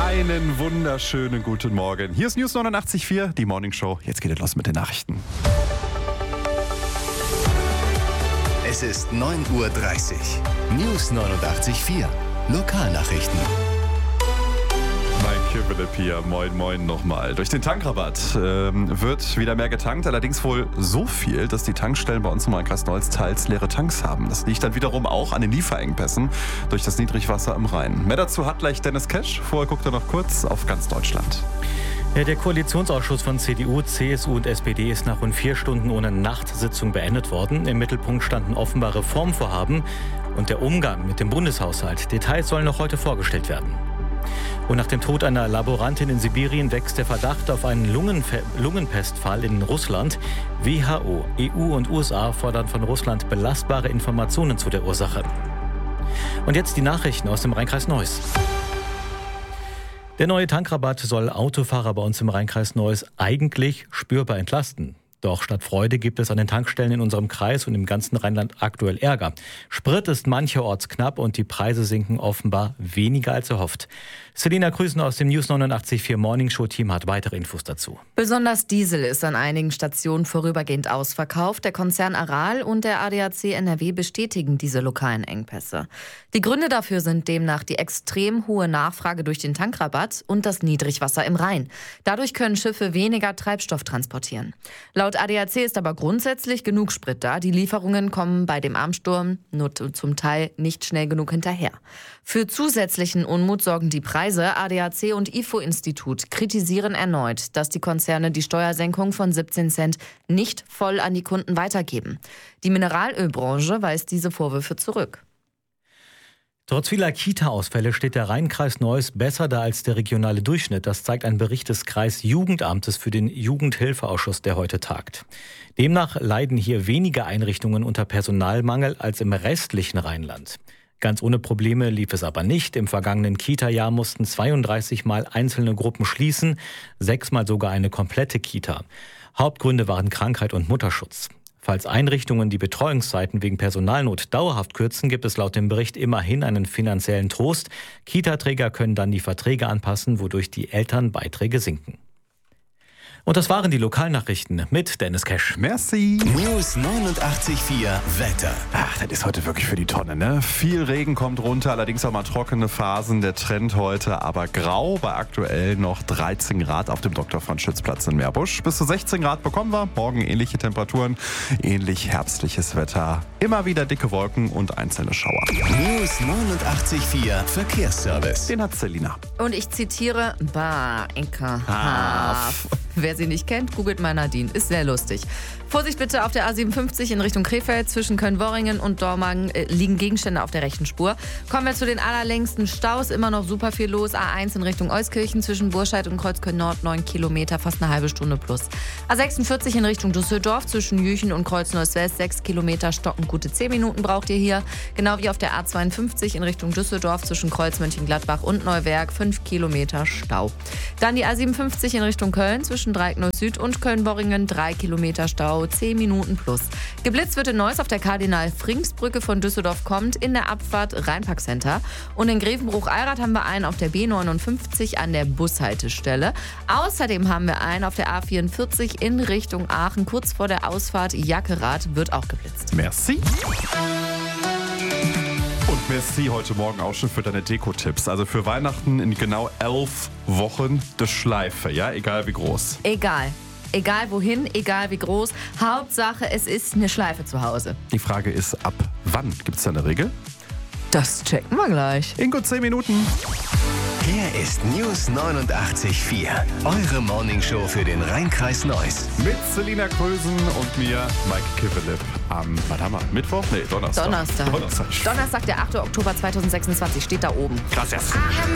Einen wunderschönen guten Morgen. Hier ist News 89.4, die Morning Show. Jetzt geht es los mit den Nachrichten. Es ist 9:30 Uhr. News 89.4. Lokalnachrichten. Mike Philipp hier. Moin, moin nochmal. Durch den Tankrabatt wird wieder mehr getankt. Allerdings wohl so viel, dass die Tankstellen bei uns im Landkreis Neuss teils leere Tanks haben. Das liegt dann wiederum auch an den Lieferengpässen durch das Niedrigwasser im Rhein. Mehr dazu hat gleich Dennis Kesch. Vorher guckt er noch kurz auf ganz Deutschland. Ja, der Koalitionsausschuss von CDU, CSU und SPD ist nach rund 4 Stunden ohne Nachtsitzung beendet worden. Im Mittelpunkt standen offenbar Reformvorhaben und der Umgang mit dem Bundeshaushalt. Details sollen noch heute vorgestellt werden. Und nach dem Tod einer Laborantin in Sibirien wächst der Verdacht auf einen Lungenpestfall in Russland. WHO, EU und USA fordern von Russland belastbare Informationen zu der Ursache. Und jetzt die Nachrichten aus dem Rheinkreis Neuss. Der neue Tankrabatt soll Autofahrer bei uns im Rheinkreis Neuss eigentlich spürbar entlasten. Doch statt Freude gibt es an den Tankstellen in unserem Kreis und im ganzen Rheinland aktuell Ärger. Sprit ist mancherorts knapp und die Preise sinken offenbar weniger als erhofft. Selina Krüsen aus dem News 89.4 Morning Show Team hat weitere Infos dazu. Besonders Diesel ist an einigen Stationen vorübergehend ausverkauft. Der Konzern Aral und der ADAC NRW bestätigen diese lokalen Engpässe. Die Gründe dafür sind demnach die extrem hohe Nachfrage durch den Tankrabatt und das Niedrigwasser im Rhein. Dadurch können Schiffe weniger Treibstoff transportieren. Laut ADAC ist aber grundsätzlich genug Sprit da. Die Lieferungen kommen bei dem Armsturm nur zum Teil nicht schnell genug hinterher. Für zusätzlichen Unmut sorgen die Preise. ADAC und IFO-Institut kritisieren erneut, dass die Konzerne die Steuersenkung von 17 Cent nicht voll an die Kunden weitergeben. Die Mineralölbranche weist diese Vorwürfe zurück. Trotz vieler Kita-Ausfälle steht der Rheinkreis Neuss besser da als der regionale Durchschnitt. Das zeigt ein Bericht des Kreisjugendamtes für den Jugendhilfeausschuss, der heute tagt. Demnach leiden hier weniger Einrichtungen unter Personalmangel als im restlichen Rheinland. Ganz ohne Probleme lief es aber nicht. Im vergangenen Kita-Jahr mussten 32 Mal einzelne Gruppen schließen, 6 Mal sogar eine komplette Kita. Hauptgründe waren Krankheit und Mutterschutz. Falls Einrichtungen die Betreuungszeiten wegen Personalnot dauerhaft kürzen, gibt es laut dem Bericht immerhin einen finanziellen Trost. Kita-Träger können dann die Verträge anpassen, wodurch die Elternbeiträge sinken. Und das waren die Lokalnachrichten mit Dennis Kesch. Merci. News 89.4 Wetter. Ach, das ist heute wirklich für die Tonne, ne? Viel Regen kommt runter, allerdings auch mal trockene Phasen. Der Trend heute aber grau, bei aktuell noch 13 Grad auf dem Dr.-Franz-Schütz-Platz in Meerbusch. Bis zu 16 Grad bekommen wir. Morgen ähnliche Temperaturen, ähnlich herbstliches Wetter. Immer wieder dicke Wolken und einzelne Schauer. News 89.4 Verkehrsservice. Den hat Selina. Und ich zitiere, ekelhaft. Wer sie nicht kennt, googelt mal Nadine. Ist sehr lustig. Vorsicht bitte auf der A57 in Richtung Krefeld. Zwischen Köln-Worringen und Dormagen liegen Gegenstände auf der rechten Spur. Kommen wir zu den allerlängsten Staus. Immer noch super viel los. A1 in Richtung Euskirchen zwischen Burscheid und Kreuzköln-Nord 9 Kilometer, fast eine halbe Stunde plus. A46 in Richtung Düsseldorf zwischen Jüchen und Kreuz-Neuss-West 6 Kilometer, stocken gute 10 Minuten braucht ihr hier. Genau wie auf der A52 in Richtung Düsseldorf zwischen Kreuz-Mönchengladbach und Neuwerk 5 Kilometer Stau. Dann die A57 in Richtung Köln zwischen Dreieckneuss Süd und Köln-Worringen 3 Kilometer Stau, 10 Minuten plus. Geblitzt wird in Neuss auf der Kardinal-Frings-Brücke von Düsseldorf kommt in der Abfahrt Rheinpark-Center. Und in Grevenbruch-Allrath haben wir einen auf der B59 an der Bushaltestelle. Außerdem haben wir einen auf der A44 in Richtung Aachen, kurz vor der Ausfahrt Jackerath, wird auch geblitzt. Merci. Und merci heute Morgen auch schon für deine Deko-Tipps. Also für Weihnachten in genau 11 Wochen die Schleife, ja? Egal wie groß. Egal. Egal wohin, egal wie groß. Hauptsache, es ist eine Schleife zu Hause. Die Frage ist, ab wann? Gibt es da eine Regel? Das checken wir gleich. In gut 10 Minuten. Hier ist News 89.4. Eure Morningshow für den Rheinkreis Neuss. Mit Selina Krösen und mir, Mike Philipp. Am, was haben wir? Mittwoch? Nee, Donnerstag. Donnerstag, der 8. Oktober 2026 steht da oben. Krass, yes.